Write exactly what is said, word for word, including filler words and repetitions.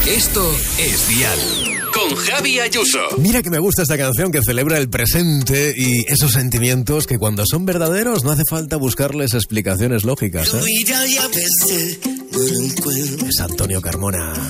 Esto es Dial, con Javi Ayuso. Mira que me gusta esta canción que celebra el presente y esos sentimientos que cuando son verdaderos no hace falta buscarles explicaciones lógicas, ¿eh? Es Antonio Carmona.